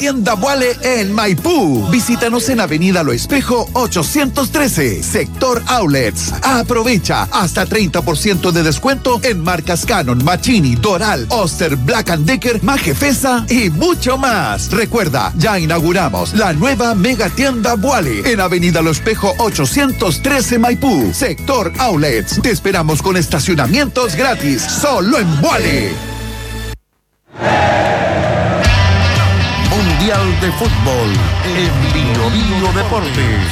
Tienda Vuale en Maipú. Visítanos en Avenida Lo Espejo 813, Sector Outlets. Aprovecha hasta 30% de descuento en marcas Canon, Machini, Doral, Oster, Black & Decker, Majefesa y mucho más. Recuerda, ya inauguramos la nueva mega tienda Vuale en Avenida Lo Espejo 813 Maipú, Sector Outlets. Te esperamos con estacionamientos gratis, solo en Vuale. Mundial de Fútbol en Bio Deportes.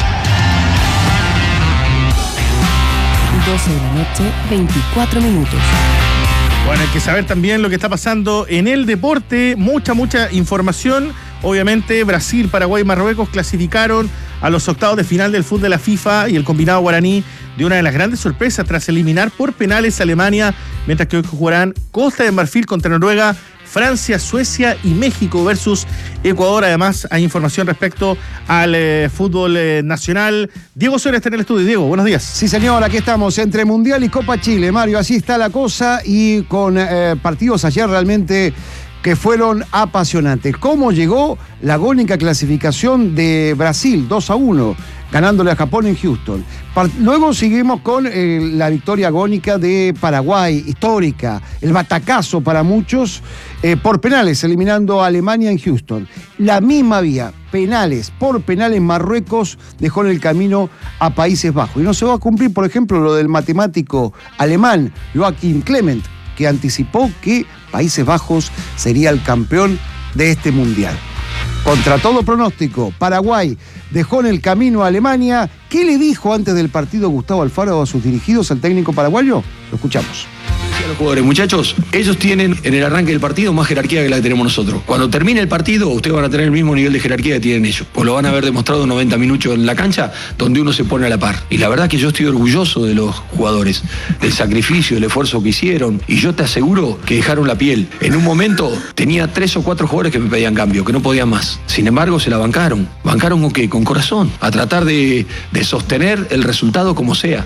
12 de la noche, 24 minutos. Bueno, hay que saber también lo que está pasando en el deporte. Mucha información. Obviamente, Brasil, Paraguay y Marruecos clasificaron a los octavos de final del fútbol de la FIFA y el combinado guaraní de una de las grandes sorpresas tras eliminar por penales a Alemania, mientras que hoy jugarán Costa de Marfil contra Noruega, Francia, Suecia y México versus Ecuador. Además, hay información respecto al fútbol nacional. Diego Soria está en el estudio. Diego, buenos días. Sí, señor, aquí estamos entre Mundial y Copa Chile, Mario. Así está la cosa y con partidos ayer realmente que fueron apasionantes. ¿Cómo llegó la agónica clasificación de Brasil 2-1? Ganándole a Japón en Houston. Luego seguimos con la victoria agónica de Paraguay, histórica, el batacazo para muchos, por penales, eliminando a Alemania en Houston. La misma vía, por penales, Marruecos dejó en el camino a Países Bajos. Y no se va a cumplir, por ejemplo, lo del matemático alemán Joachim Clement, que anticipó que Países Bajos sería el campeón de este mundial. Contra todo pronóstico, Paraguay dejó en el camino a Alemania. ¿Qué le dijo antes del partido Gustavo Alfaro a sus dirigidos, al técnico paraguayo? Lo escuchamos. A los jugadores, muchachos, ellos tienen en el arranque del partido más jerarquía que la que tenemos nosotros. Cuando termine el partido, ustedes van a tener el mismo nivel de jerarquía que tienen ellos, pues lo van a haber demostrado 90 minutos en la cancha, donde uno se pone a la par. Y la verdad que yo estoy orgulloso de los jugadores, del sacrificio, del esfuerzo que hicieron, y yo te aseguro que dejaron la piel. En un momento tenía 3 o 4 jugadores que me pedían cambio, que no podían más. Sin embargo, se la bancaron. ¿Bancaron con qué? Con corazón, a tratar de sostener el resultado como sea.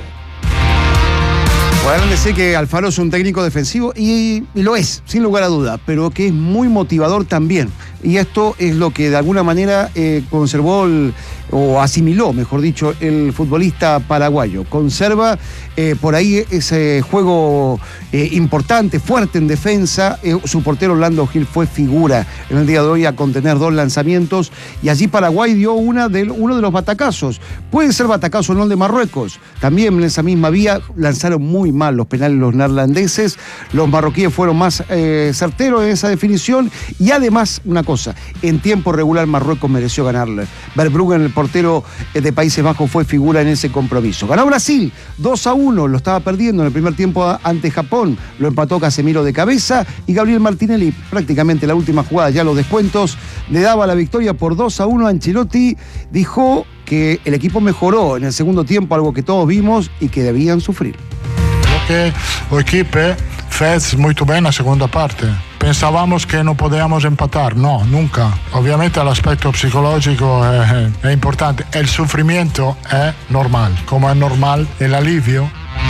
Podrán decir que Alfaro es un técnico defensivo y lo es, sin lugar a duda, pero que es muy motivador también. Y esto es lo que de alguna manera conservó o asimiló, mejor dicho, el futbolista paraguayo. Conserva por ahí ese juego importante, fuerte en defensa. Su portero Orlando Gil fue figura en el día de hoy a contener 2 lanzamientos y allí Paraguay dio uno de los batacazos. Puede ser batacazo o no el de Marruecos. También en esa misma vía lanzaron muy mal los penales los neerlandeses. Los marroquíes fueron más certeros en esa definición y además una cosa, en tiempo regular Marruecos mereció ganarle. Verbruggen, el portero de Países Bajos, fue figura en ese compromiso. Ganó Brasil 2-1, lo estaba perdiendo en el primer tiempo ante Japón, lo empató Casemiro de cabeza y Gabriel Martinelli, prácticamente la última jugada, ya los descuentos, le daba la victoria por 2-1. Ancelotti dijo que el equipo mejoró en el segundo tiempo, algo que todos vimos y que debían sufrir. Che o equipe fez muito bem na segunda parte. Pensavamo che non potevamo empatar, no, nunca. Ovviamente l'aspetto psicologico è importante, il sufrimiento è normal, come è normal el alivio.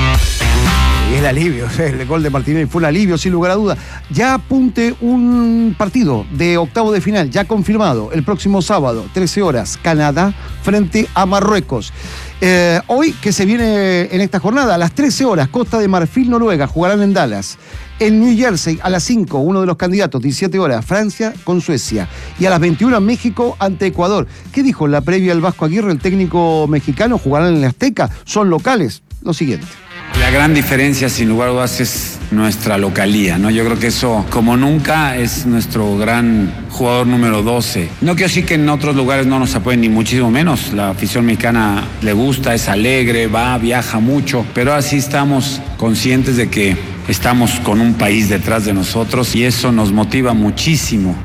Y el alivio, el gol de Martinelli fue un alivio, sin lugar a duda. Ya apunte un partido de octavo de final, ya confirmado, el próximo sábado, 13 horas, Canadá frente a Marruecos. Hoy, que se viene en esta jornada, a las 13 horas, Costa de Marfil, Noruega, jugarán en Dallas. En New Jersey, a las 5, uno de los candidatos, 17 horas, Francia con Suecia. Y a las 21, México ante Ecuador. ¿Qué dijo en la previa el Vasco Aguirre, el técnico mexicano? ¿Jugarán en el Azteca? ¿Son locales? Lo siguiente. La gran diferencia, sin lugar a dudas, es nuestra localía, ¿no? Yo creo que eso, como nunca, es nuestro gran jugador número 12. No quiero decir que en otros lugares no nos apoyen, ni muchísimo menos. La afición mexicana le gusta, es alegre, viaja mucho, pero así estamos conscientes de que estamos con un país detrás de nosotros y eso nos motiva muchísimo.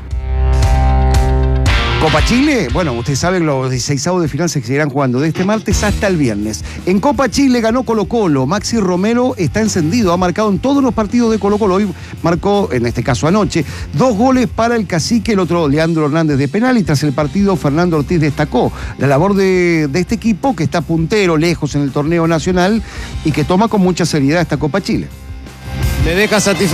Copa Chile, bueno, ustedes saben, los 16avos de final se seguirán jugando de este martes hasta el viernes. En Copa Chile ganó Colo-Colo. Maxi Romero está encendido, ha marcado en todos los partidos de Colo-Colo. Hoy marcó, en este caso anoche, 2 goles para el Cacique, el otro Leandro Hernández de penal, y tras el partido Fernando Ortiz destacó la labor de este equipo que está puntero, lejos en el torneo nacional y que toma con mucha seriedad esta Copa Chile. Me deja satisfecho.